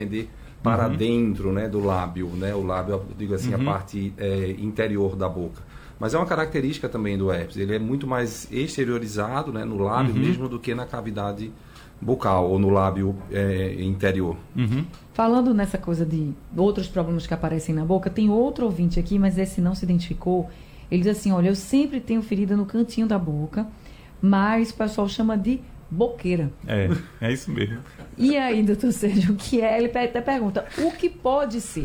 para dentro, né, do lábio, né? O lábio, eu digo assim, a parte interior da boca. Mas é uma característica também do herpes. Ele é muito mais exteriorizado, né, no lábio mesmo do que na cavidade bucal ou no lábio interior. Falando nessa coisa de outros problemas que aparecem na boca, tem outro ouvinte aqui, mas esse não se identificou. Ele diz assim, olha, eu sempre tenho ferida no cantinho da boca, mas o pessoal chama de boqueira. É isso mesmo. E aí, doutor Sérgio, o que é? Ele até pergunta, o que pode ser?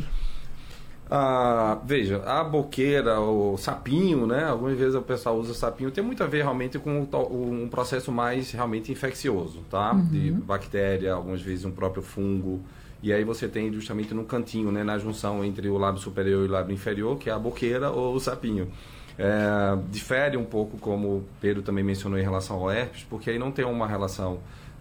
Veja, a boqueira, o sapinho, né? Algumas vezes o pessoal usa sapinho, tem muito a ver realmente com um processo mais realmente infeccioso, tá? De bactéria, algumas vezes um próprio fungo. E aí você tem justamente no cantinho, né? Na junção entre o lábio superior e o lábio inferior, que é a boqueira ou o sapinho. Difere um pouco, como o Pedro também mencionou em relação ao herpes, porque aí não tem uma relação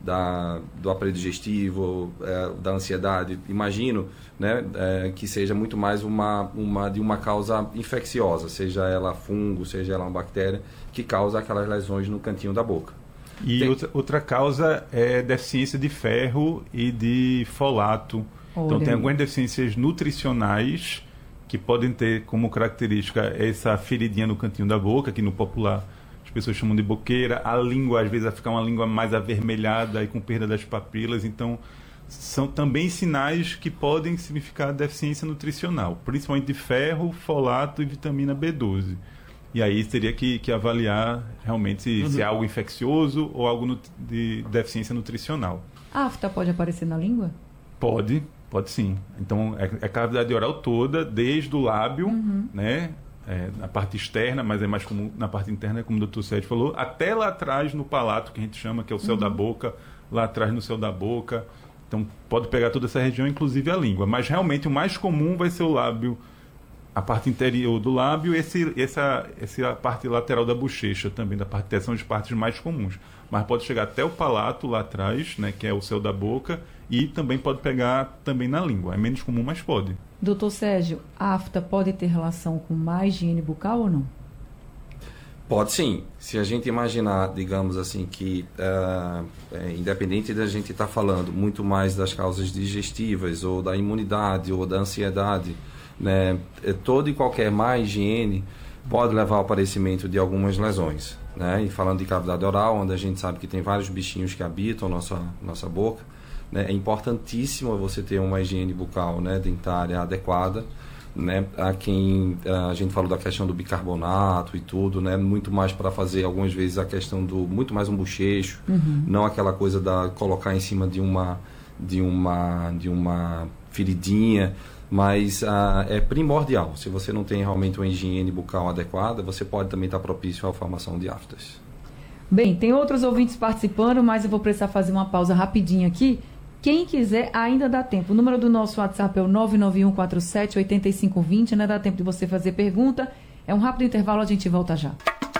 do aparelho digestivo, da ansiedade, imagino, né, que seja muito mais de uma causa infecciosa, seja ela fungo, seja ela uma bactéria, que causa aquelas lesões no cantinho da boca. E outra causa é deficiência de ferro e de folato. Então tem algumas deficiências nutricionais que podem ter como característica essa feridinha no cantinho da boca, que no popular as pessoas chamam de boqueira. A língua, às vezes, vai ficar uma língua mais avermelhada e com perda das papilas. Então, são também sinais que podem significar deficiência nutricional, principalmente de ferro, folato e vitamina B12. E aí teria que avaliar realmente se é algo infeccioso ou algo de deficiência nutricional. A afta pode aparecer na língua? Pode sim. Então, é cavidade oral toda, desde o lábio, né? Na parte externa, mas é mais comum na parte interna, como o Dr. Sérgio falou, até lá atrás no palato, que a gente chama, que é o céu da boca, lá atrás no céu da boca. Então, pode pegar toda essa região, inclusive a língua. Mas, realmente, o mais comum vai ser o lábio, a parte interior do lábio e essa parte lateral da bochecha também, da parte, são as partes mais comuns. Mas pode chegar até o palato lá atrás, né, que é o céu da boca, e também pode pegar também na língua. É menos comum, mas pode. Doutor Sérgio, a afta pode ter relação com má higiene bucal ou não? Pode sim. Se a gente imaginar, digamos assim, que independente da gente estar falando muito mais das causas digestivas, ou da imunidade, ou da ansiedade, né, toda e qualquer má higiene pode levar ao aparecimento de algumas lesões, né? E falando de cavidade oral, onde a gente sabe que tem vários bichinhos que habitam nossa boca, né? É importantíssimo você ter uma higiene bucal, né, dentária adequada, né? A gente falou da questão do bicarbonato e tudo, né? Muito mais para fazer algumas vezes a questão muito mais um bochecho, não aquela coisa colocar em cima de uma feridinha. Mas é primordial. Se você não tem realmente uma higiene bucal adequada, você pode também estar propício à formação de aftas. Bem, tem outros ouvintes participando, mas eu vou precisar fazer uma pausa rapidinho aqui. Quem quiser, ainda dá tempo. O número do nosso WhatsApp é o 991478520. Ainda dá tempo de você fazer pergunta. É um rápido intervalo, a gente volta já.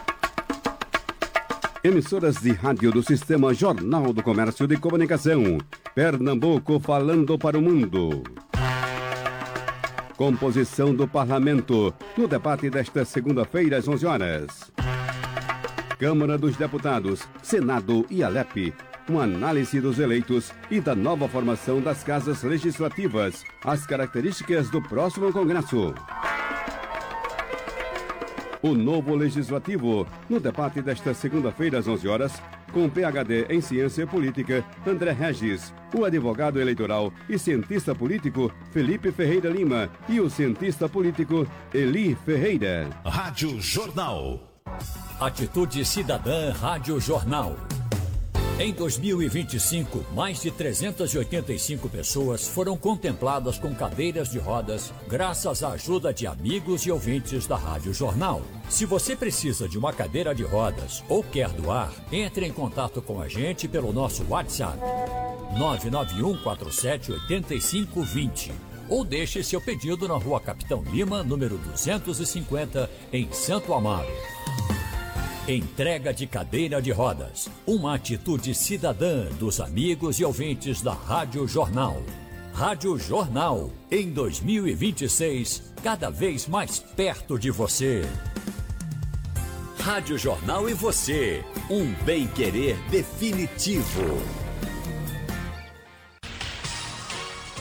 Emissoras de rádio do Sistema Jornal do Comércio de Comunicação. Pernambuco falando para o mundo. Composição do Parlamento, no debate desta segunda-feira às 11 horas. Câmara dos Deputados, Senado e Alep. Uma análise dos eleitos e da nova formação das casas legislativas. As características do próximo Congresso. O novo Legislativo, no debate desta segunda-feira às 11 horas, com PhD em Ciência Política, André Regis, o advogado eleitoral e cientista político, Felipe Ferreira Lima, e o cientista político, Eli Ferreira. Rádio Jornal. Atitude Cidadã Rádio Jornal. Em 2025, mais de 385 pessoas foram contempladas com cadeiras de rodas graças à ajuda de amigos e ouvintes da Rádio Jornal. Se você precisa de uma cadeira de rodas ou quer doar, entre em contato com a gente pelo nosso WhatsApp 991478520 ou deixe seu pedido na Rua Capitão Lima, número 250, em Santo Amaro. Entrega de cadeira de rodas. Uma atitude cidadã dos amigos e ouvintes da Rádio Jornal. Rádio Jornal, em 2026, cada vez mais perto de você. Rádio Jornal e você. Um bem-querer definitivo.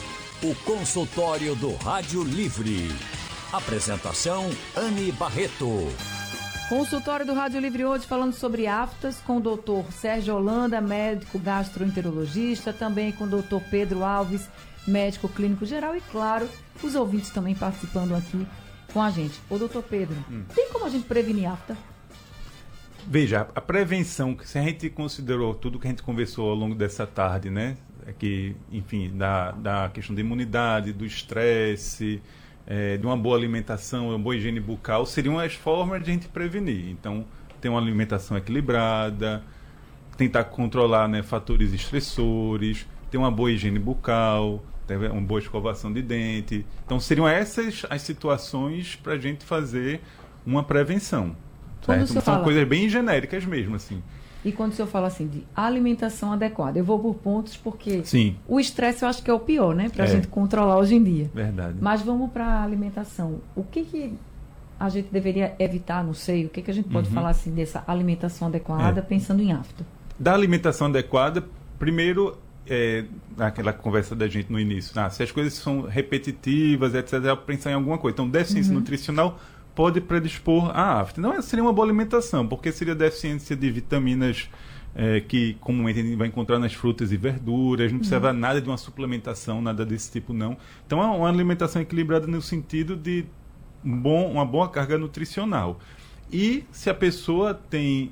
O consultório do Rádio Livre. Apresentação, Anne Barreto. Consultório do Rádio Livre hoje falando sobre aftas com o doutor Sérgio Holanda, médico gastroenterologista, também com o doutor Pedro Alves, médico clínico geral e, claro, os ouvintes também participando aqui com a gente. Ô, doutor Pedro, tem como a gente prevenir afta? Veja, a prevenção, se a gente considerou tudo que a gente conversou ao longo dessa tarde, né? Que, enfim, da questão da imunidade, do estresse, de uma boa alimentação, uma boa higiene bucal, seriam as formas de a gente prevenir. Então, ter uma alimentação equilibrada, tentar controlar, né, fatores estressores, ter uma boa higiene bucal, ter uma boa escovação de dente. Então, seriam essas as situações para a gente fazer uma prevenção. São coisas bem genéricas mesmo, assim. E quando o senhor fala assim de alimentação adequada, eu vou por pontos porque Sim. O estresse eu acho que é o pior, né? Para a gente controlar hoje em dia. Verdade. Mas vamos para a alimentação. O que a gente deveria evitar, não sei, o que a gente pode falar assim dessa alimentação adequada pensando em afta? Da alimentação adequada, primeiro, aquela conversa da gente no início, se as coisas são repetitivas, etc., pensar em alguma coisa. Então, deficiência nutricional pode predispor a afta. Não seria uma boa alimentação, porque seria deficiência de vitaminas que comumente a gente vai encontrar nas frutas e verduras, não precisa nada de uma suplementação, nada desse tipo não. Então é uma alimentação equilibrada no sentido de uma boa carga nutricional. E se a pessoa tem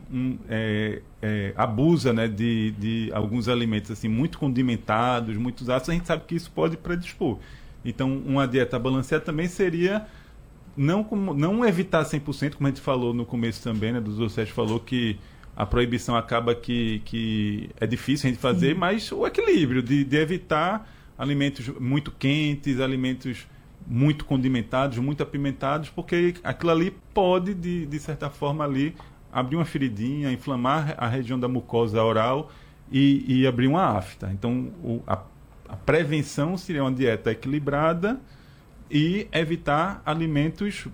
abusa, né, de alguns alimentos assim, muito condimentados, muito ácidos, a gente sabe que isso pode predispor. Então uma dieta balanceada também seria não evitar 100%, como a gente falou no começo também, né, do Dr. Sérgio falou que a proibição acaba que é difícil a gente fazer, mas o equilíbrio de evitar alimentos muito quentes, alimentos muito condimentados, muito apimentados, porque aquilo ali pode, de certa forma, ali abrir uma feridinha, inflamar a região da mucosa oral e abrir uma afta. Então, a prevenção seria uma dieta equilibrada e evitar alimentos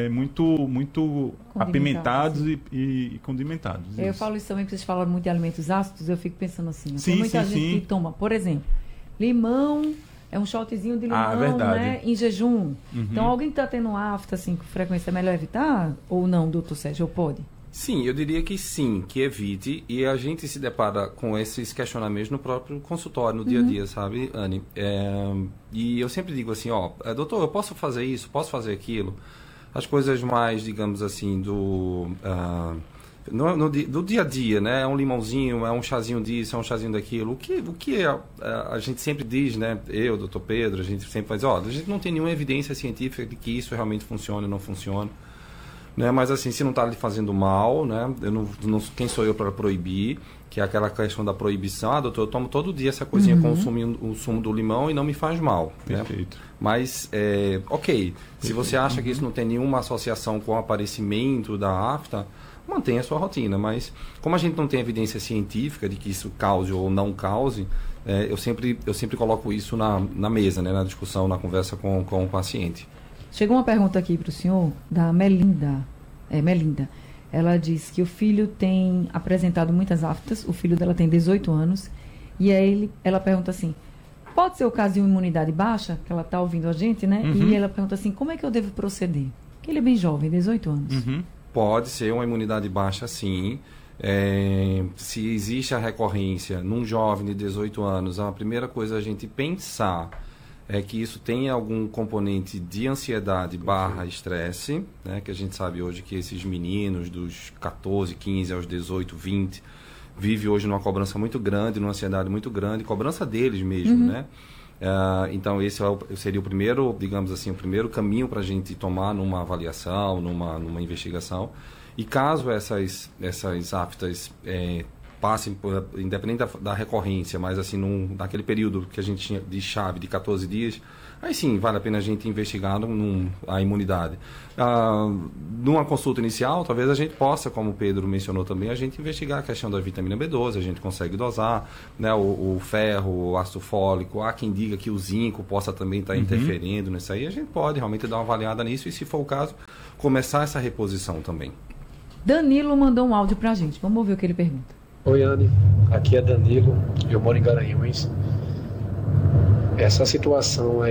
muito apimentados e condimentados. Eu falo isso também, porque vocês falam muito de alimentos ácidos, eu fico pensando assim, tem muita gente que toma, por exemplo, limão, é um shotzinho de limão, né, em jejum. Então, alguém que está tendo afta assim, com frequência, é melhor evitar ou não, doutor Sérgio, ou pode? Sim, eu diria que sim, que evite, e a gente se depara com esses questionamentos no próprio consultório, no dia a dia, sabe, Anne? E eu sempre digo assim, doutor, eu posso fazer isso, posso fazer aquilo? As coisas mais, digamos assim, do dia a dia, né? É um limãozinho, é um chazinho disso, é um chazinho daquilo. O que a gente sempre diz, né? Eu, doutor Pedro, a gente sempre faz, a gente não tem nenhuma evidência científica de que isso realmente funciona ou não funciona. Né? Mas assim, se não está lhe fazendo mal, né? Quem sou eu para proibir? Que é aquela questão da proibição. Doutor, eu tomo todo dia essa coisinha consumindo o sumo do limão e não me faz mal. Perfeito. Né? Mas, se você acha que isso não tem nenhuma associação com o aparecimento da afta, mantenha a sua rotina. Mas, como a gente não tem evidência científica de que isso cause ou não cause, eu sempre coloco isso na mesa, né? Na discussão, na conversa com o paciente. Chegou uma pergunta aqui para o senhor, da Melinda. Melinda. Ela diz que o filho tem apresentado muitas aftas, o filho dela tem 18 anos, e aí ela pergunta assim, pode ser o caso de uma imunidade baixa, que ela está ouvindo a gente, né? E ela pergunta assim, como é que eu devo proceder? Porque ele é bem jovem, 18 anos. Pode ser uma imunidade baixa, sim. Se existe a recorrência num jovem de 18 anos, a primeira coisa a gente pensar é que isso tem algum componente de ansiedade / estresse, né? Que a gente sabe hoje que esses meninos dos 14, 15 aos 18, 20, vivem hoje numa cobrança muito grande, numa ansiedade muito grande, cobrança deles mesmo, né? Então esse seria o primeiro, digamos assim, o primeiro caminho para a gente tomar numa avaliação, numa investigação. E caso essas aftas passem, independente da recorrência, mas assim, naquele período que a gente tinha de chave de 14 dias, aí sim, vale a pena a gente investigar a imunidade. Numa consulta inicial, talvez a gente possa, como o Pedro mencionou também, a gente investigar a questão da vitamina B12, a gente consegue dosar, né, o ferro, o ácido fólico, há quem diga que o zinco possa também estar interferindo nisso aí, a gente pode realmente dar uma avaliada nisso e, se for o caso, começar essa reposição também. Danilo mandou um áudio pra gente, vamos ver o que ele pergunta. Oi, Anne, aqui é Danilo, eu moro em Garanhuns. Essa situação aí